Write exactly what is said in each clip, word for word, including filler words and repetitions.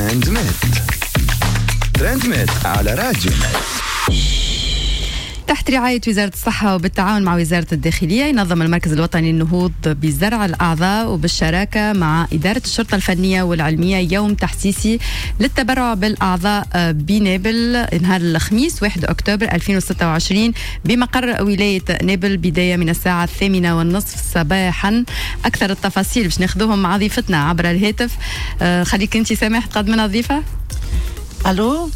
ترندمت ترندمت على راديو تحت رعاية وزارة الصحة وبالتعاون مع وزارة الداخلية. ينظم المركز الوطني للنهوض بزرع الأعضاء وبالشراكة مع إدارة الشرطة الفنية والعلمية يوم تحسيسي للتبرع بالأعضاء بنابل نهار الخميس واحد أكتوبر ألفين وستة وعشرين بمقر ولاية نابل بداية من الساعة الثامنة والنصف صباحا. أكثر التفاصيل باش ناخذوهم مع ضيفتنا عبر الهاتف. أه خليك أنت سامح تقدمنا ضيفة. ألو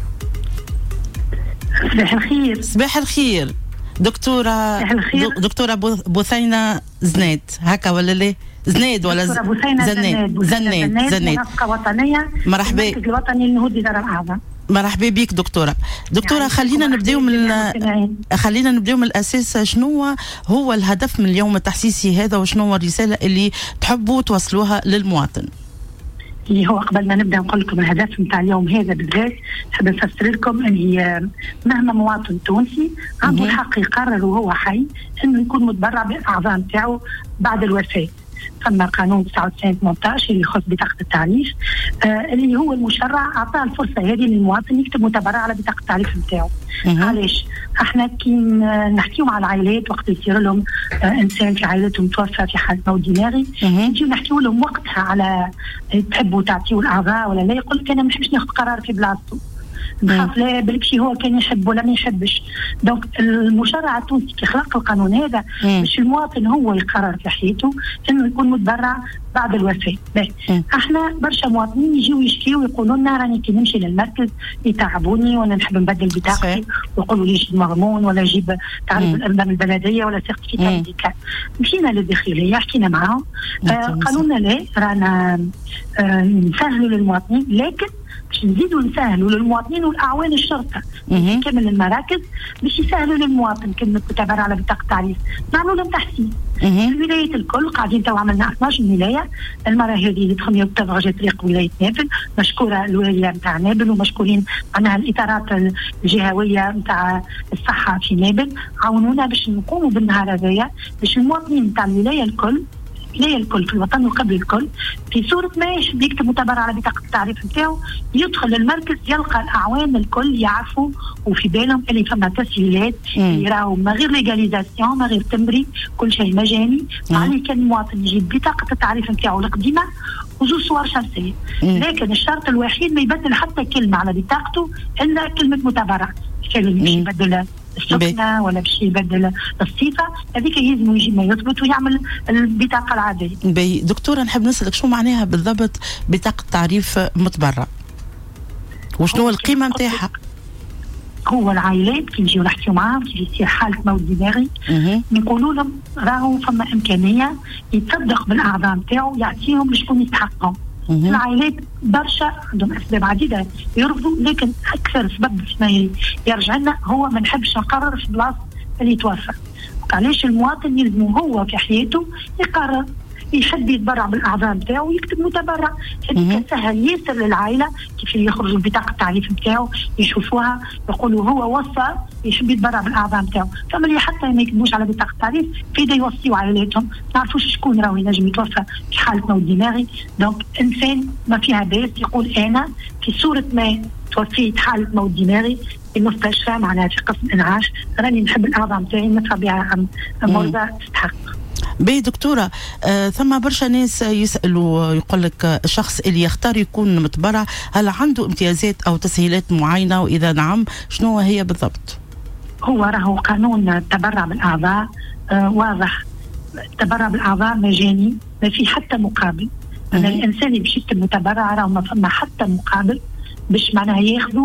صباح الخير. صباح الخير دكتورة الخير. دكتورة بثينة زناد هكا ولا لا؟ زناد ولا دكتورة بثينة زناد زناد زناد منسقة وطنية. مرحبا. المركز الوطني للنهوض بزرع الأعضاء. مرحبا بك دكتورة. دكتورة يعني خلينا نبداو من خلينا نبداو من الأساس. شنو هو الهدف من اليوم التحسيسي هذا وشنو هو الرسالة اللي تحبوا توصلوها للمواطن؟ اللي هو قبل ما نبدا نقول لكم الهدف نتاع اليوم هذا بالذات نحب نفسر لكم ان مهما مواطن تونسي عنده الحق يقرر وهو حي انه يكون متبرع بالاعضاء نتاعو بعد الوفاه. ثم قانون تسعة وتسعين ثمانية عشر اللي يخص بطاقه التعريف آه اللي هو المشرع اعطاه الفرصه هذه للمواطن يكتب متبرع على بطاقه التعريف نتاعو. علاش؟ احنا كي نحكيو مع العائلات وقت يصير لهم آه انسان في عائلتهم توفى في حاله موت دماغي نجيو نحكيو لهم وقتها على تحبوا تعطيو الاعضاء ولا لا، يقول لك انا ما نحبش ناخذ قرار في بلاصتو، نخاف لا بالكشي هو كان يحب ولا ما يحبش. دونك المشرع التونسي كي خلق القانون هذا باش المواطن هو يقرر في حياته انه يكون متبرع بعد الوفاه. احنا برشا مواطنين يجيو يشكيو ويقولوا لنا راني كي نمشي للمركز يتعبوني وانا نحب نبدل بطاقتي ويقولوا لي جيب مضمون ولا جيب تعريف الارقام البلديه ولا سيرتيفيكا ميديكال. مشينا للداخليه حكينا معاهم آه قالوا لنا لا رانا آه نسهلوا للمواطنين، لكن باش نزيدوا نسهلوا للمواطنين والاعوان الشرطه كامل المراكز باش يسهلوا للمواطن كلمه متبرع على بطاقه التعريف. نعملوا لهم تحسين في الولايات الكل. قاعدين تو عملنا اثناش ولايه. المره هذه اللي تخمية تبغى طريق ولايه نابل، مشكوره الولايه نتاع نابل ومشكورين معناها الاطارات الجهويه نتاع الصحه في نابل عاونونا باش نقوموا بالنهار هذايا باش المواطنين نتاع الولايه الكل الولايه الكل في الوطن وقبل الكل في صورة ما يحب يكتب متبرع على بطاقة التعريف نتاعو يدخل للمركز يلقى الأعوان الكل يعرفوا وفي بالهم اللي فما تسهيلات اللي راهو ما غير ليغاليزاسيون ما غير تمري كل شيء مجاني. عليه كان المواطن يجيب بطاقة التعريف نتاعو القديمة وزو صور شمسية، لكن الشرط الوحيد ما يبدل حتى كلمة على بطاقته إلا كلمة متبرع. كان مش يبدل السكنة ولا باش يبدل الصفة هذيك يلزم يجي ما يثبت ويعمل البطاقة العادية. بي دكتورة نحب نسألك شو معناها بالضبط بطاقة تعريف متبرع وشنو القيمة نتاعها؟ هو العائلات كي نجيو نحكيو معاهم كي يصير حالة موت دماغي نقولوا لهم راهو فما إمكانية يتصدق بالأعضاء نتاعو يعطيهم لشكون يستحقهم. العائلات برشا عندهم اسباب عديده يرفضوا، لكن اكثر سبب ما يرجع لنا هو ما نحبش نقرر في بلاصه اللي توفى. علاش المواطن يلزم هو في حياته يقرر يحب يتبرع بالاعضاء نتاعو ويكتب متبرع. هذيك سهل ياسر للعائله كيف يخرجوا بطاقه التعريف نتاعو يشوفوها يقولوا هو وصى يحب يتبرع بالاعضاء نتاعو. فما اللي حتى ما يكتبوش على بطاقه التعريف في يوصيوا عائلاتهم ما نعرفوش شكون راهو ينجم يتوفى في حاله موت دماغي. دونك انسان ما فيها باس يقول انا في صوره ما توفيت حاله موت دماغي في المستشفى معناها في قسم انعاش راني نحب الاعضاء نتاعي ندفع بها مرضى تستحق. بي دكتورة آه ثم برشا ناس يسألوا يقول لك الشخص اللي يختار يكون متبرع هل عنده امتيازات أو تسهيلات معينة، وإذا نعم شنو هي بالضبط؟ هو راهو قانون التبرع بالأعضاء آه واضح. التبرع بالأعضاء مجاني ما في حتى مقابل. أنا الإنسان اللي باش يكتب متبرع راهو ما فما حتى مقابل باش معناها ياخذوا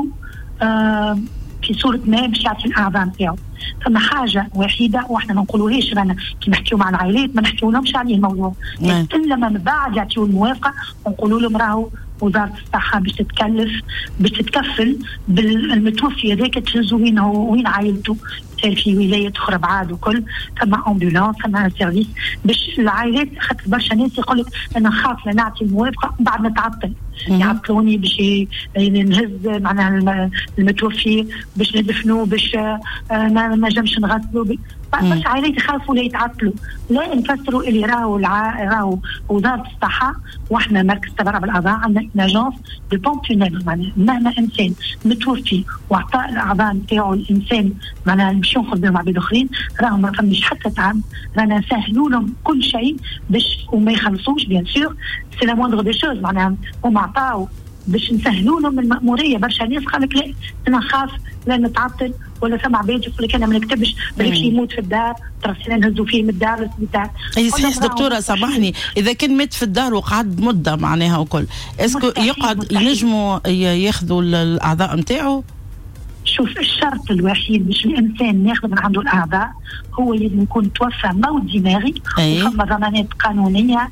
آه في صورة ما باش يعطي الأعضاء نتاعو. فما حاجة وحيدة واحنا ما نقولوهاش رانا كي نحكيو مع العائلات ما نحكيو لهمش عليه الموضوع، لكن لما من بعد يعطيو الموافقة ونقولوا لهم راهو وزارة الصحة باش تتكلف باش تتكفل بالمتوفي هذاك تهزوا وين هو وين عائلته في ولاية أخرى بعاد وكل ثم أمبولانس ثم سيرفيس باش العائلات. خاطر برشا ناس يقول لك أنا نخاف لا نعطي الموافقة بعد نتعطل يعطلوني باش نهز معناها المتوفي باش ندفنوه باش ما نجمش نغسلوه. برشا عائلات يخافوا لا يتعطلوا، لا نفسروا اللي راهو راهو وزاره الصحه واحنا مركز تبرع بالاعضاء عندنا اجونس دو بونكسيونيل، معناها مهما انسان متوفي واعطاء الاعضاء نتاعو الانسان معناها باش ينخدموا مع عباد اخرين، راهو ما فماش حتى تعب، رانا نسهلوا لهم كل شيء باش وما يخلصوش بيان سور، سي لا موندغ دي شوز معناها هما عطاو باش نسهلوا لهم المأموريه. برشا ناس قال لك لا انا نخاف لا نتعطل ولا سمع بيت يقول لك انا ما نكتبش بالك يموت في الدار ترى نهزوا فيه من الدار للسبيطار. اي صحيح دكتوره سامحني، اذا كان مات في الدار وقعد مده معناها وكل اسكو يقعد ينجموا ياخذوا الاعضاء نتاعو؟ شوف الشرط الوحيد باش الانسان ياخذ من عنده الاعضاء هو لازم يكون توفى موت دماغي، وفما ضمانات قانونيه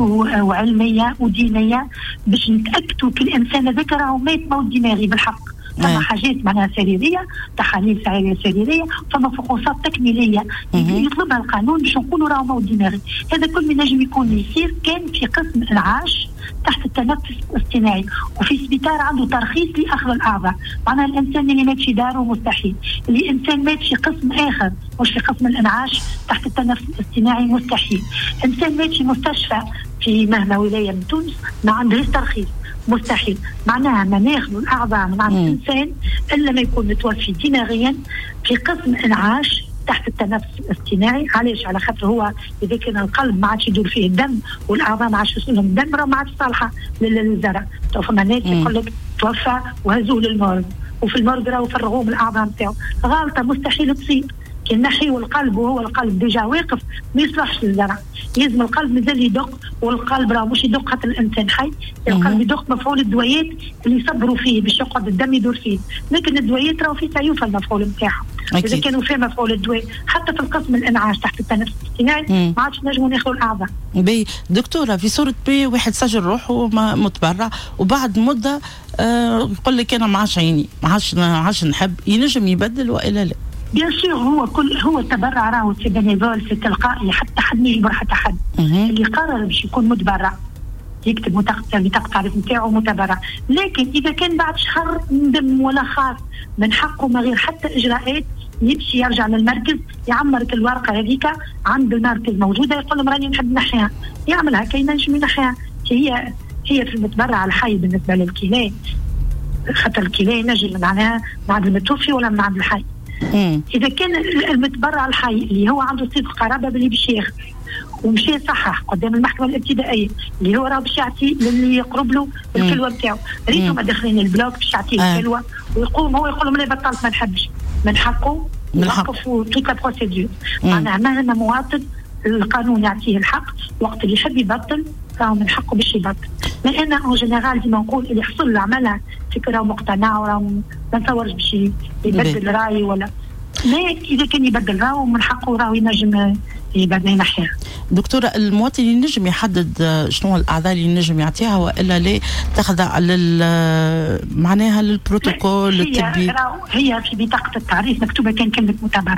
وعلميه ودينيه باش نتاكدوا كل الانسان هذاك راهو مات موت دماغي بالحق. فما حاجات معناها سريريه، تحاليل سريريه، فما فحوصات تكميليه يطلبها القانون باش نقولوا راهو موت دماغي. هذا كل ما نجم يكون يصير كان في قسم انعاش تحت التنفس الاصطناعي وفي سبيطار عنده ترخيص لاخذ الاعضاء، معناها الانسان اللي مات في داره مستحيل، اللي انسان مات في قسم اخر مش في قسم الانعاش تحت التنفس الاصطناعي مستحيل، انسان مات في مستشفى في مهما ولايه من تونس ما عندهش ترخيص مستحيل، معناها ما ناخذوا الاعضاء من عند الانسان الا ما يكون متوفي دماغيا في قسم انعاش تحت التنفس الاصطناعي. علاش؟ على خاطر هو اذا كان القلب ما عادش يدور فيه الدم والاعضاء ما عادش يوصل لهم الدم راه ما عادش صالحه للزرع. فما ناس يقول لك توفى وهزوه للمرض وفي المرض راهو فرغوه من الاعضاء نتاعو، غلطه مستحيل تصير. كي نحيوا القلب وهو القلب ديجا واقف ما يصلحش للزرع، لازم القلب مازال يدق، والقلب راه مش يدق حتى الانسان حي، القلب يدق مفعول الدويات اللي يصبروا فيه باش يقعد الدم يدور فيه، لكن الدويات راهو في تعيوفه المفعول نتاعها. اذا كانوا فيه مفعول الدواء حتى في القسم الانعاش تحت التنفس الاصطناعي ما عادش نجموا ناخذوا الاعضاء. بي دكتوره في صوره بي واحد سجل روحه متبرع وبعد مده آه يقول لك انا ما عادش عيني ما عادش ما عادش نحب، ينجم يبدل والا لا؟ بيان سور هو كل هو التبرع راهو سي بينيفول سي تلقائي، حتى حد ما يجبر حتى حد. اللي قرر باش يكون متبرع يكتب بطاقة التعريف نتاعو متبرع، لكن اذا كان بعد شهر ندم ولا خاف من حقه ما غير حتى اجراءات يمشي يرجع للمركز يعمرك الورقه هذيك عند المركز موجوده، يقول لهم راني نحب نحيها، يعملها كي نجم ينحيها. هي هي في المتبرع الحي بالنسبه للكلى، خاطر الكلى نجم معناها من عند المتوفي ولا من عند الحي. مم. اذا كان المتبرع الحي اللي هو عنده صفه قرابه باللي باش ياخذ ومشي يصحح قدام المحكمه الابتدائيه اللي هو راه باش يعطي للي يقرب له الكلوه نتاعو، ريتهم داخلين البلوك باش يعطيه الكلوه ويقوم هو يقول لهم انا بطلت ما نحبش، من حقه يوقفوا توت لا بروسيدور. معناها مهما مواطن القانون يعطيه الحق وقت اللي يحب يبطل راهو من حقه باش يبطل. ما انا اون جينيرال ديما نقول اللي حصل له عملها فكره مقتنع وراه ما نتصورش باش يبدل راي ولا لا، اذا كان يبدل راهو من حقه راهو ينجم يبدل ينحيها. دكتوره المواطن ينجم يحدد شنو الاعضاء اللي ينجم يعطيها والا لا تخضع لل معناها للبروتوكول الطبي؟ هي في بطاقه التعريف مكتوبه كان كلمه متبرع،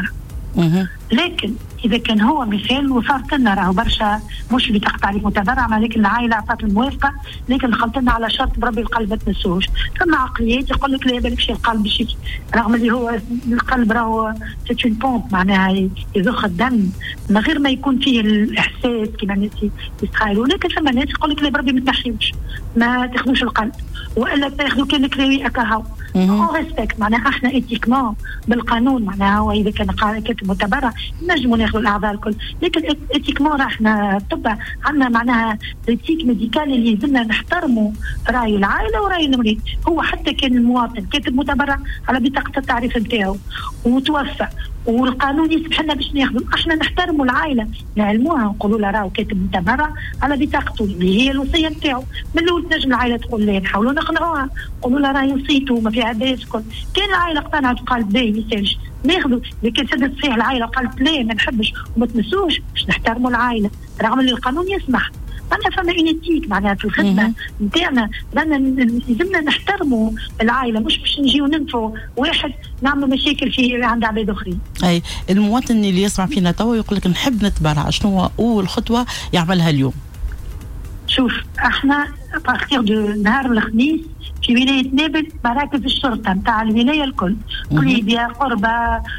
لكن اذا كان هو مثال وصارت لنا راهو برشا مش بطاقه تعريف متبرع، لكن العائله عطات الموافقه لكن دخلت لنا على شرط بربي القلب ما تنسوش. فما عقليات يقول لك لا بالك شي القلب باش رغم اللي هو القلب راهو سيت اون بومب معناها يضخ الدم من غير ما يكون فيه الاحساس كما الناس يتخيلوا، لكن فما ناس يقول لك لا بربي ما تنحيوش ما تاخذوش القلب والا تاخذوا كان كلاوي اكاهو اون ريسبكت. معناها احنا ايتيكمون بالقانون معناها هو اذا كان كاتب متبرع نجموا ناخذوا الاعضاء الكل، لكن ايتيكمون احنا طب عندنا معناها ايتيك ميديكال اللي لازمنا نحترموا راي العائله وراي المريض. هو حتى كان المواطن كاتب متبرع على بطاقه التعريف نتاعو وتوفى والقانون يسمح لنا باش ناخذوا، احنا نحترموا العائله نعلموها نقولوا لها راهو كاتب متبرع على بطاقته اللي هي الوصيه نتاعو. من الاول تنجم العائله تقول لا، نحاولوا نقنعوها نقولوا لها راهي وصيته ما فيها باس كل. كان العائله اقتنعت وقالت باهي ما يسالش ناخذوا، لكن سدت صحيح العائله قالت لا ما نحبش وما تمسوش باش نحترموا العائله رغم اللي القانون يسمح. معناها فما اونيتيك معناها في الخدمه نتاعنا لازمنا نحترموا العائله مش باش نجيو ننفوا واحد نعملوا مشاكل في عند عباد اخرين. اي المواطن اللي يسمع فينا توا يقول لك نحب نتبرع، شنو هو اول خطوه يعملها اليوم؟ شوف احنا ابارتيغ دو نهار الخميس في ولاية نابل مراكز الشرطة نتاع الولاية الكل، قليبية، قربة،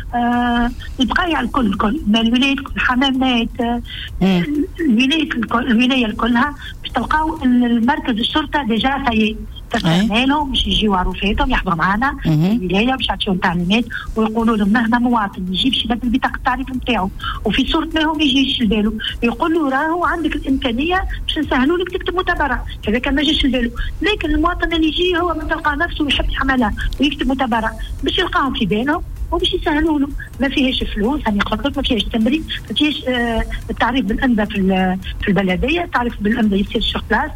آه البقايع الكل الكل، الولاية الحمامات، آه الولاية الكل الولاية كلها باش تلقاو المركز الشرطة ديجا سايي تستنى لهم باش يجيو عروفاتهم يحضروا معنا في الولاية باش يعطيهم تعليمات ويقولوا لهم مهما مواطن يجيب شي بدل بطاقة التعريف نتاعو وفي صورة ماهم يجي يشيل باله يقولوا راهو عندك الإمكانية باش نسهلوا لك تكتب متبرع، هذا كان ما جاش باله، لكن المواطن اللي يجي هو من تلقى نفسه ويحب يعملها ويكتب متبرع باش يلقاهم في بالهم وباش يسهلوا له، ما فيهاش فلوس هاني قلت لك، ما فيهاش تمرين، ما فيهاش آه التعريف بالأنبا في في البلدية، التعريف بالأنبا يصير شغل بلاس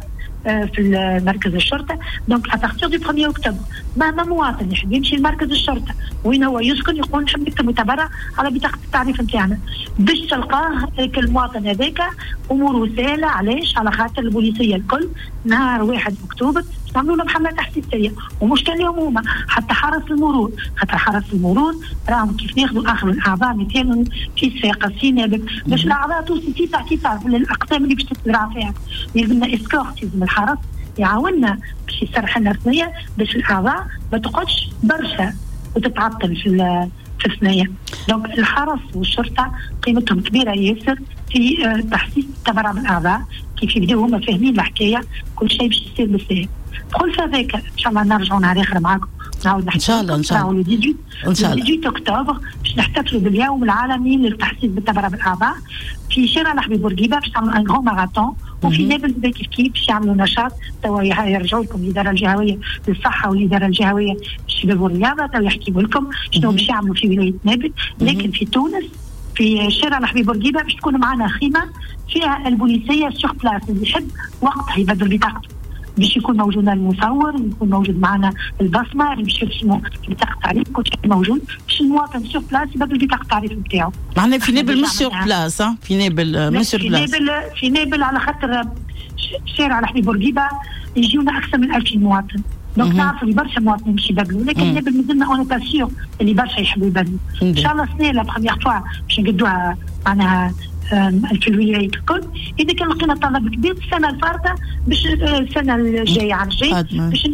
في مركز الشرطة. دونك ابارتيغ دو واحد أكتوبر مهما مواطن يحب يمشي لمركز الشرطة وين هو يسكن يقول نحب نكتب متبرع على بطاقة التعريف نتاعنا باش تلقاه المواطن هذاك اموره سهلة. علاش؟ على خاطر البوليسية الكل نهار واحد أكتوبر نعملوا لهم حملة تحسيسية ومش كان لهم هما حتى حرس المرور، خاطر حرس المرور راهم كيف ناخذوا اخر الاعضاء مثلا في صفاقس نابل باش الاعضاء توصل تسع تسع للاقسام اللي باش تتزرع فيها، يلزمنا اسكورت، يلزم الحرس يعاوننا باش يسرح لنا ثنيه باش الاعضاء ما تقعدش برشا وتتعطل في في الثنيه. دونك الحرس والشرطه قيمتهم كبيره ياسر في تحسيس التبرع بالاعضاء، كيف يبداو هما فاهمين الحكايه كل شيء باش يصير بالسهل. دخل فهذاك ان شاء الله نرجعوا نهار اخر معاكم نعاود نحكي ان شاء الله ان شاء الله ان شاء الله ثمانية أكتوبر باش نحتفلوا باليوم العالمي للتحسيس بالتبرع بالاعضاء في شارع الحبيب بورقيبه باش نعملوا ان غران ماراثون، وفي نابل كيف كيف باش يعملوا نشاط توا يرجعوا لكم الاداره الجهويه للصحه والاداره الجهويه للشباب والرياضه تو يحكيوا لكم شنو باش يعملوا في ولايه نابل. لكن في تونس في شارع الحبيب بورقيبه باش تكون معنا خيمه فيها البوليسيه سيغ بلاس اللي يحب وقتها يبدل بطاقته باش يكون موجود المصور، يكون موجود معنا البصمه اللي باش شنو بطاقه التعريف كل شيء موجود باش المواطن سيغ بلاس يبدل بطاقه التعريف نتاعو. معناها في نابل مش سيغ بلاس، ها في نابل مش سيغ بلاس، في نابل في نابل على خاطر شارع الحبيب بورقيبه يجيونا اكثر من ألفين مواطن، دونك نعرف اللي برشا مواطنين باش يبدلوا، لكن نابل مازلنا اون با سيغ اللي برشا يحبوا يبدلوا. ان شاء الله السنه لا بروميير فوا باش نقدوها معناها في الولايات الكل. اذا كان لقينا طلب كبير السنه الفارطه باش السنه الجايه عام الجاي باش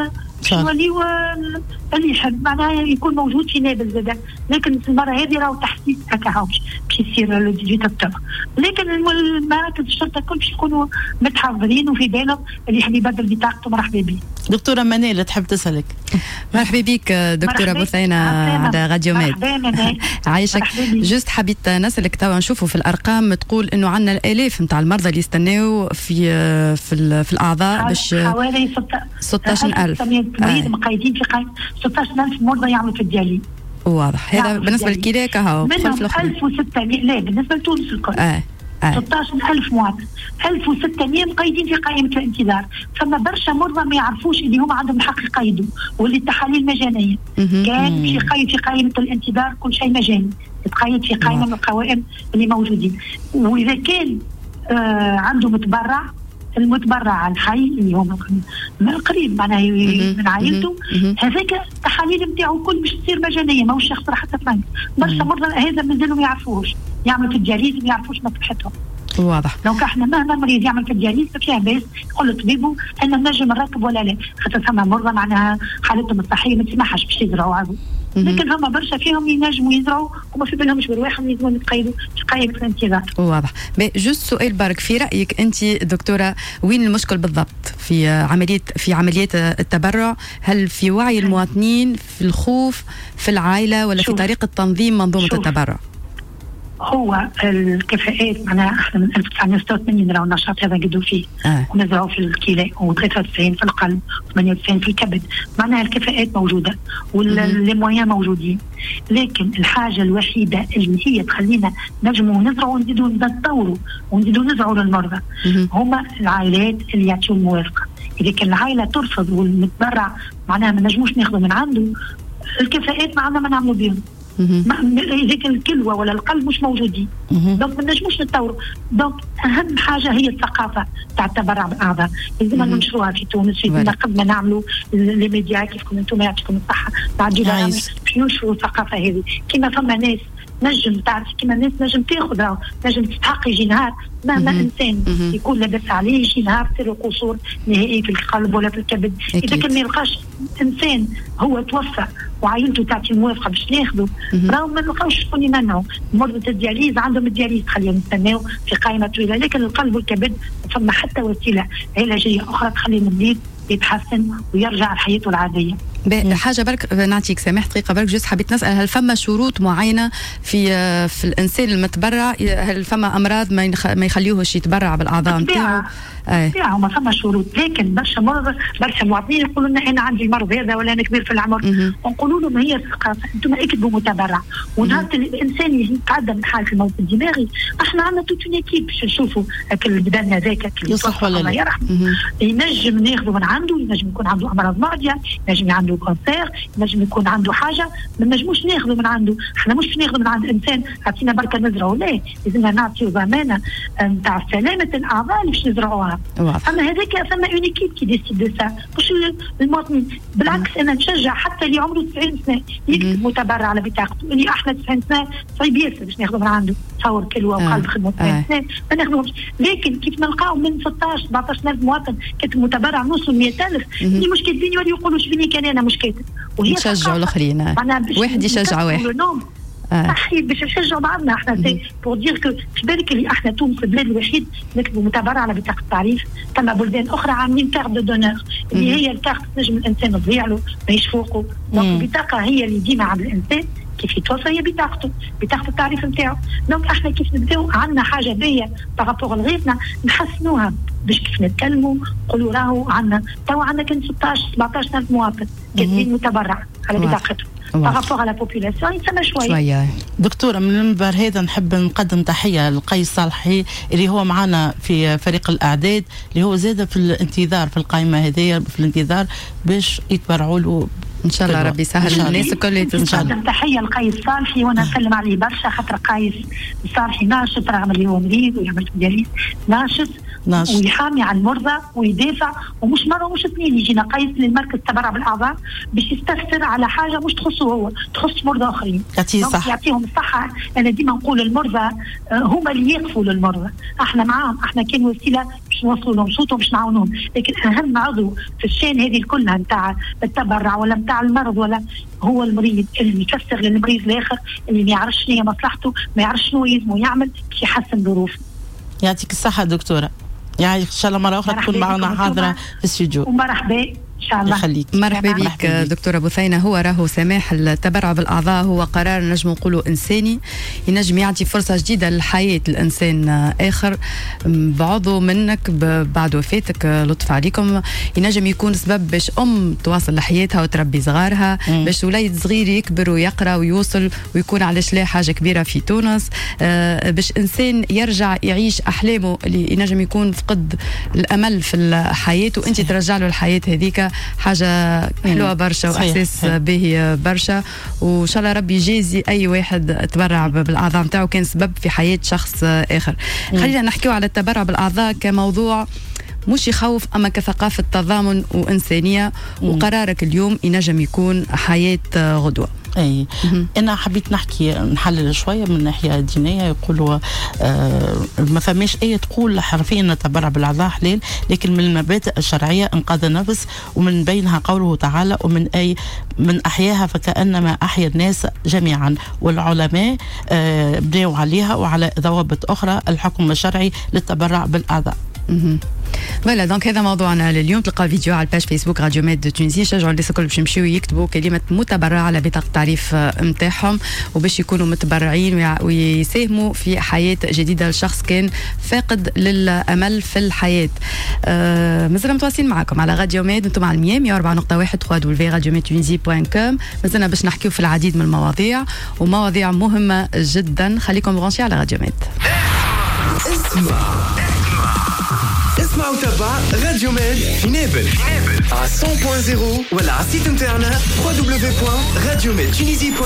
نوليو اللي يحب معناها يكون موجود في نابل زاده، لكن المره هذه راهو تحسيس هكا هاو باش يصير لو ثمانية أكتوبر، لكن المراكز الشرطه الكل باش يكونوا متحضرين وفي بالهم اللي يحب يبدل بطاقته مرحبا به. دكتوره منال تحب تسالك. مرحبا بك دكتوره بثينه على راديو ميد. عايشك. جوست حبيت نسالك توا نشوفوا في الارقام تقول انه عندنا الالاف نتاع المرضى اللي يستناو في في, في الاعضاء باش حوالي ستة عشر ألف مريض مقيدين في قائمه ستة عشر ألف مرضى يعملوا في الدياليز. واضح هذا بالنسبه لكيلاك اهو منهم ألف وستمائة لا بالنسبه لتونس الكل اه ستة عشر ألف مواطن، ألف وستمائة مقيدين في قائمة الانتظار، فما برشا مرضى ما يعرفوش اللي هم عندهم الحق يقيدوا واللي التحاليل مجانية. كان في قائمة في قائمة الانتظار كل شيء مجاني، تقيد في قائمة من القوائم اللي موجودين، وإذا كان آه عنده متبرع المتبرع الحي اللي هو من قريب معناها من عائلته هذاك التحاليل نتاعو كل باش تصير مجانيه ماهوش يخسر حتى فرنك. برشا مرضى هذا مازالوا ما يعرفوش يعمل في الدياليز ما يعرفوش مصلحتهم. واضح. دونك احنا مهما مريض يعمل في الدياليز فيها باس يقول لطبيبه انا نجم نركب ولا لا، خاطر ثما مرضى معناها حالتهم الصحيه ما تسمحش باش يزرعوا عضو، لكن هما برشا فيهم ينجموا يزرعوا وما في بالهمش برواحهم يلزموا يتقيدوا في قائمه الانتظار. واضح. جوست سؤال برك في رايك انت دكتوره وين المشكل بالضبط في عمليه في عمليات التبرع؟ هل في وعي المواطنين، في الخوف، في العائله، ولا في طريقه تنظيم منظومه شوف. التبرع؟ هو الكفاءات معناها احنا من ألف وتسعمائة وستة وثمانين راهو النشاط هذا قدوا فيه آه. ونزرعوا في الكلى وثلاثة وتسعين في القلب وثمانية وتسعين في الكبد، معناها الكفاءات موجوده والمويان موجودين، لكن الحاجه الوحيده اللي هي تخلينا نجموا نزرعوا ونزيدوا نتطوروا ونزيدوا نزرعوا للمرضى هما العائلات اللي يعطيوا الموافقه. اذا كان العائله ترفض والمتبرع معناها ما نجموش ناخذوا من عنده الكفاءات معنا ما نعملوا بهم. إذا كان الكلوة ولا القلب مش موجودين دونك ما نجموش نتطوروا. دونك أهم حاجة هي الثقافة تاع التبرع بالأعضاء، لازم ننشروها في تونس في قبل ما نعملوا لي ميديا كيفكم انتم يعطيكم الصحة بعد باش ننشروا الثقافة هذه. كما فما ناس نجم تعرف كما الناس نجم تاخذ راهو نجم تستحق يجي نهار مهما انسان يكون لاباس عليه يجي نهار تصير قصور نهائي في القلب ولا في الكبد. اذا كان ما يلقاش انسان هو توفى وعائلته تعطي موافقه باش ناخذه راهو ما نلقاوش شكون يمنعوا. مرضى الدياليز عندهم الدياليز خليهم يستناو في قائمه طويله، لكن القلب والكبد فما حتى وسيله علاجيه اخرى تخلي المريض يتحسن ويرجع لحياته العاديه. حاجه برك نعطيك سامح دقيقه برك جوست حبيت نسال هل فما شروط معينه في في الانسان المتبرع؟ هل فما امراض ما ما يخليوهش يتبرع بالاعضاء نتاعو؟ اي ما فما شروط، لكن برشا مرضى برشا مواطنين يقولوا لنا انا عندي المرض هذا ولا انا كبير في العمر، ونقولوا لهم هي الثقافه انتم اكتبوا متبرع. ونهار الانسان يتعدى من حاله الموت الدماغي احنا عندنا توت اون اكيب باش نشوفوا البدن هذاك يصح ولا لا ينجم ناخذوا من عنده، ينجم يكون عنده امراض معديه، ينجم عنده كانسير، ينجم يكون عنده حاجه ما نجموش ناخذوا من عنده. احنا مش ناخذوا من عند انسان عطينا بركه نزرعوا، لا لازمنا نعطيو ضمانه نتاع سلامه الاعضاء اللي باش نزرعوها. اما هذاك فما اون ايكيب كي ديسيد دو سا مش المواطنين. بالعكس انا نشجع حتى اللي عمره تسعين سنه يكتب متبرع على بطاقته، اللي احنا تسعين سنه صعيب ياسر باش ناخذوا من عنده تصور كلوه وقلب خدمه تسعين سنه ما ناخذوهمش. لكن كيف نلقاو من ستطاش سبعطاش ألف مواطن كاتب متبرع نوصل مئة ألف اللي مش كاتبين يوليو يقولوا شفيني كان انا مش كاتب، وهي نشجعوا الاخرين واحد يشجع واحد صحيح باش نشجعوا بعضنا. احنا سي بور دير كو بالك اللي احنا تونس البلاد الوحيد نكتبوا متبرع على بطاقه التعريف. ثم بلدان اخرى عاملين كارت دو دونور اللي هي الكارت نجم الانسان تضيع له ما يشفوقه. دونك البطاقه هي اللي ديما عند الانسان كيف يتوفى هي بطاقته بطاقه التعريف نتاعو. دونك احنا كيف نبداو عندنا حاجه باهيه بارابور لغيرنا نحسنوها باش كيف نتكلموا نقولوا راهو عندنا تو عندنا كان ستطاش سبعطاش ألف مواطن كاتبين متبرع على بطاقته بارابور على بوبولاسيون يسمى شويه. شويه دكتوره من المنبر هذا نحب نقدم تحيه لقيس صالحي اللي هو معنا في فريق الاعداد اللي هو زاد في الانتظار في القائمه هذه في الانتظار باش يتبرعوا له ان شاء الله. ربي يسهل الناس الكل يتسلم. تحيه لقيس صالحي وانا نسلم عليه برشا خاطر قيس صالحي ناشط رغم اللي هو مريض ويعمل دياليز ناشط ويحامي على المرضى ويدافع ومش مره ومش اثنين. يجينا قيس للمركز تبرع بالاعضاء باش يستفسر على حاجه مش تخصه هو تخص مرضى اخرين يعطيهم الصحه. انا ديما نقول المرضى هما اللي يقفوا للمرضى احنا معاهم احنا كان وسيله باش نوصلوا لهم صوتهم باش نعاونوهم. لكن اهم عضو في الشان هذه كلها نتاع التبرع ولا نتاع المرض ولا هو المريض اللي يكسر للمريض الاخر اللي ما يعرفش شنو هي مصلحته ما يعرفش شنو يلزمه يعمل باش يحسن ظروفه. يعطيك الصحه دكتوره. يعني ان شاء الله مره اخرى تكون معنا حاضره في الاستوديو. ومرحبا ان شاء الله. يخليك. مرحبا بك دكتوره بثينه. هو راهو سماح التبرع بالاعضاء هو قرار نجم نقولوا انساني ينجم يعطي فرصه جديده للحياه الانسان اخر بعضو منك بعد وفاتك لطف عليكم. ينجم يكون سبب باش ام تواصل لحياتها وتربي صغارها م. باش وليد صغير يكبر ويقرا ويوصل ويكون على شلا حاجه كبيره في تونس. آه باش انسان يرجع يعيش احلامه اللي ينجم يكون فقد الامل في حياته وانت ترجع له الحياه هذيك حاجه حلوه برشا واحساس باهي برشا. وان شاء الله ربي يجازي اي واحد تبرع بالاعضاء نتاعو كان سبب في حياه شخص اخر. خلينا نحكيو على التبرع بالاعضاء كموضوع مش يخوف اما كثقافه تضامن وانسانيه. وقرارك اليوم ينجم يكون حياه غدوه. اي انا حبيت نحكي نحلل شويه من الناحيه الدينيه. يقولوا آه ما فماش ايه تقول حرفيا نتبرع بالاعضاء حلال، لكن من المبادئ الشرعيه انقاذ النفس ومن بينها قوله تعالى ومن اي من احياها فكانما احيا الناس جميعا. والعلماء آه بنوا عليها وعلى ضوابط اخرى الحكم الشرعي للتبرع بالاعضاء. فوالا دونك هذا موضوعنا لليوم. تلقى فيديو على الباج فيسبوك راديو ميد تونسي. نشجعوا الناس الكل باش يمشيو يكتبوا كلمه متبرع على بطاقه التعريف نتاعهم وباش يكونوا متبرعين ويساهموا في حياه جديده لشخص كان فاقد للامل في الحياه. آه مازلنا متواصلين معكم على راديو ميد انتم على المية مية وأربعة نقطة واحد دبليو راديو ميد تونسي دوت كوم. مازلنا باش نحكيو في العديد من المواضيع ومواضيع مهمه جدا. خليكم برونشي على راديو ميد. اسمع اسمع وتابع راديو ميد في نابل على مية فاصلة صفر ولا على السيت نتاعنا دبليو دبليو دبليو دوت راديو ميد تونسي.